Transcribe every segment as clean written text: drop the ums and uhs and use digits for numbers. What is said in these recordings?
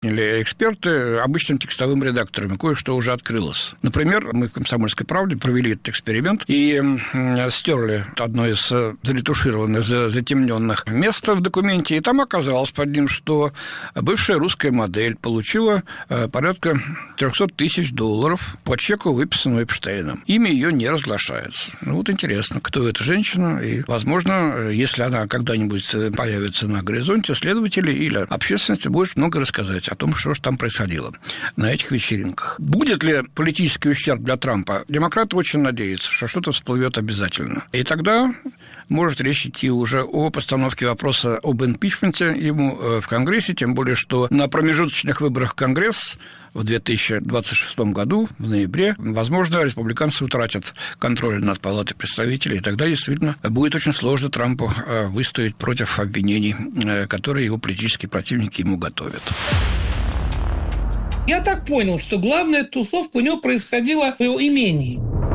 или эксперты обычным текстовым редакторами. Кое-что уже открылось. Например, мы в «Комсомольской правде» провели этот эксперимент и стерли одно из заретушированных, затемненных мест в документе, и там оказалось под ним, что бывшая русская модель получила порядка $300 тысяч по чеку, выписанному Эпштейном. Имя ее не разглашается. Вот интересно, кто эта женщина, и, возможно, если она когда-нибудь появится на горизонте, следователи или общественность будет много рассказать о том, что же там происходило на этих вечеринках. Будет ли политический ущерб для Трампа? Демократы очень надеются, что что-то всплывет обязательно. И тогда может речь идти уже о постановке вопроса об импичменте ему в Конгрессе, тем более, что на промежуточных выборах в Конгресс в 2026 году, в ноябре, возможно, республиканцы утратят контроль над Палатой представителей, и тогда действительно будет очень сложно Трампу выстоять против обвинений, которые его политические противники ему готовят. Я так понял, что главная тусовка у него происходила в его имении.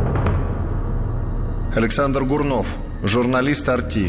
Александр Гурнов, журналист «Арти».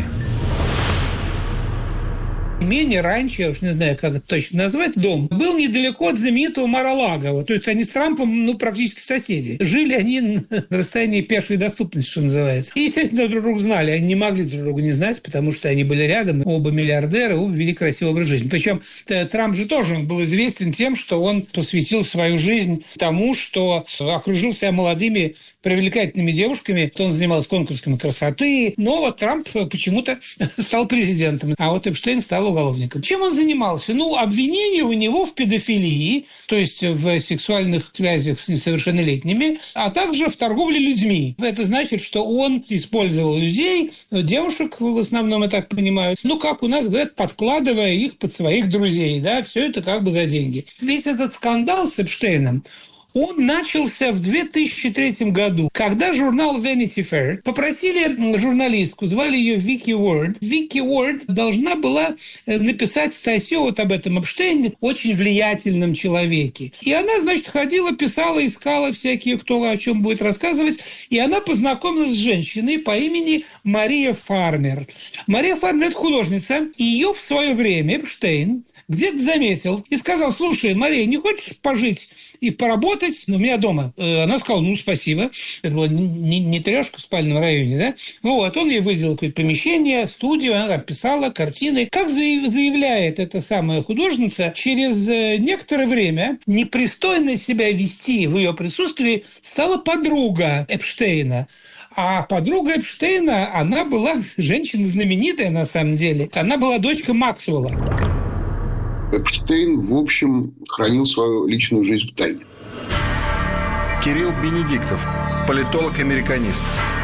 Имение раньше, я уж не знаю, как это точно назвать, дом, был недалеко от знаменитого Мар-а-Лаго. То есть они с Трампом, практически соседи. Жили они на расстоянии пешей доступности, что называется. И, естественно, друг друга знали. Они не могли друг друга не знать, потому что они были рядом. Оба миллиардеры, оба вели красивый образ жизни. Причем Трамп же тоже он был известен тем, что он посвятил свою жизнь тому, что окружил себя молодыми, привлекательными девушками, что он занимался конкурсами красоты. Но вот Трамп почему-то стал президентом, а вот Эпштейн стал уголовником. Чем он занимался? Обвинения у него в педофилии, то есть в сексуальных связях с несовершеннолетними, а также в торговле людьми. Это значит, что он использовал людей, девушек в основном, я так понимаю, как у нас говорят, подкладывая их под своих друзей, да, все это как бы за деньги. Весь этот скандал с Эпштейном, он начался в 2003 году, когда журнал Vanity Fair попросили журналистку, звали ее Вики Уорд. Вики Уорд должна была написать статью вот об этом Эпштейне, очень влиятельном человеке. И она, значит, ходила, писала, искала всякие, кто о чем будет рассказывать, и она познакомилась с женщиной по имени Мария Фармер. Мария Фармер – это художница, и ее в свое время Эпштейн где-то заметил и сказал: слушай, Мария, не хочешь пожить и поработать у меня дома? Она сказала: спасибо. Это была не трешка в спальном районе, да? Он ей выделил какое-то помещение, студию, она там писала картины. Как заявляет эта самая художница, через некоторое время непристойно себя вести в ее присутствии стала подруга Эпштейна. А подруга Эпштейна, она была женщина знаменитая на самом деле. Она была дочка Максвелла. Эпштейн, в общем, хранил свою личную жизнь в тайне. Кирилл Бенедиктов, политолог-американист.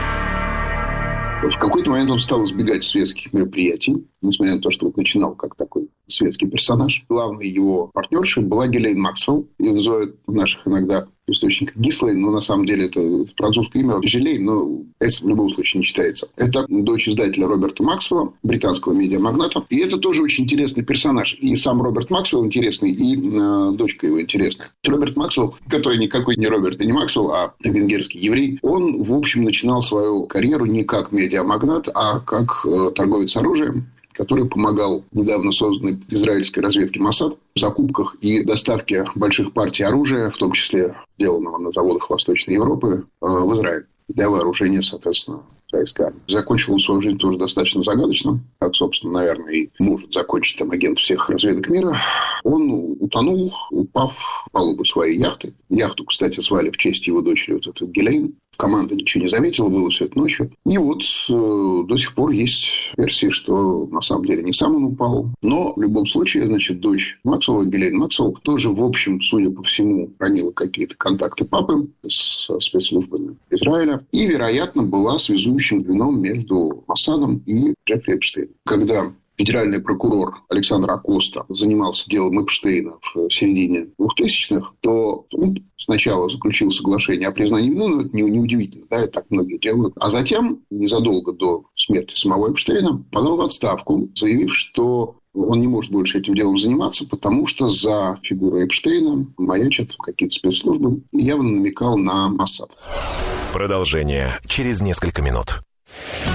В какой-то момент он стал избегать светских мероприятий, несмотря на то, что начинал как такой светский персонаж. Главной его партнершей была Гhislaine Максвелл. Ее называют в наших иногда источниках Гислейн, но на самом деле это французское имя Жилейн, но «С» в любом случае не читается. Это дочь издателя Роберта Максвелла, британского медиамагната. И это тоже очень интересный персонаж. И сам Роберт Максвелл интересный, и дочка его интересная. Роберт Максвелл, который никакой не Роберт и не Максвелл, а венгерский еврей, он, в общем, начинал свою карьеру не как медиамагнат, а как торговец оружием, который помогал недавно созданной израильской разведке Моссад в закупках и доставке больших партий оружия, в том числе сделанного на заводах Восточной Европы, в Израиль для вооружения, соответственно, израильской армии. Закончил он свою жизнь тоже достаточно загадочно, как, собственно, наверное, и может закончить там агент всех разведок мира. Он утонул, упав в палубу своей яхты. Яхту, кстати, звали в честь его дочери Гhislaine. Команда ничего не заметила, было все это ночью. И до сих пор есть версии, что на самом деле не сам он упал. Но в любом случае, дочь Максвелла, Гhislaine Максвелл, тоже, в общем, судя по всему, хранила какие-то контакты папы со спецслужбами Израиля. И, вероятно, была связующим звеном между Моссадом и Джеффри Эпштейном. Когда федеральный прокурор Александр Акоста занимался делом Эпштейна в середине 2000-х, то он сначала заключил соглашение о признании вины, но это неудивительно, да, это так многие делают. А затем, незадолго до смерти самого Эпштейна, подал в отставку, заявив, что он не может больше этим делом заниматься, потому что за фигурой Эпштейна маячат какие-то спецслужбы, и явно намекал на Моссад. Продолжение через несколько минут.